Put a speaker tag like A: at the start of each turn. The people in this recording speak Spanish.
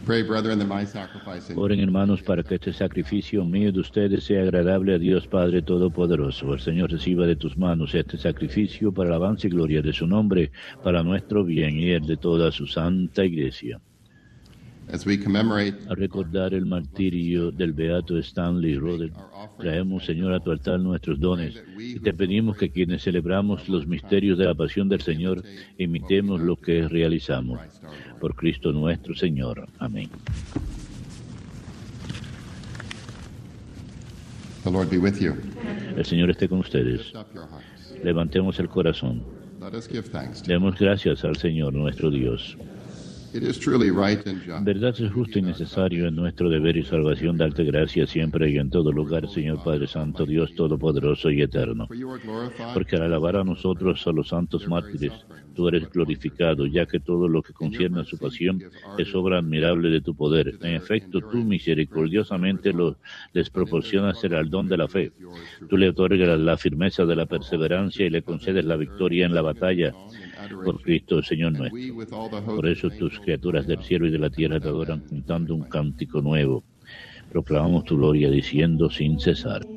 A: Pray, brethren, that my sacrifice and
B: Oren, hermanos, para que este sacrificio mío de ustedes sea agradable a Dios Padre Todopoderoso. El Señor reciba de tus manos este sacrificio para la alabanza y gloria de su nombre, para nuestro bien y el de toda su santa Iglesia.
A: as we commemorate
B: Al recordar el martirio del beato Stanley Rodel, traemos, Señor, a tu altar nuestros dones y te pedimos que quienes celebramos los misterios de la pasión del Señor, imitemos lo que realizamos. Por Cristo nuestro Señor. Amén.
A: the Lord be with you.
B: El Señor esté con ustedes.
A: Lift up your hearts.
B: Levantemos el corazón.
A: Let us give thanks to
B: Demos gracias al Señor nuestro Dios.
A: It is truly right and just.
B: En verdad es justo y necesario en nuestro deber y salvación darte gracias siempre y en todo lugar, Señor Padre Santo, Dios Todopoderoso y Eterno.
A: For you are glorified.
B: Porque al alabar a nosotros, a los santos mártires, tú eres glorificado, ya que todo lo que concierne a su pasión es obra admirable de tu poder. En efecto, tú misericordiosamente les proporcionas el don de la fe. Tú le otorgas la firmeza de la perseverancia y le concedes la victoria en la batalla. Por Cristo, Señor
A: We,
B: nuestro.
A: with all the hope
B: Por eso tus criaturas del cielo y de la tierra te adoran cantando un cántico nuevo. Proclamamos tu gloria diciendo sin cesar.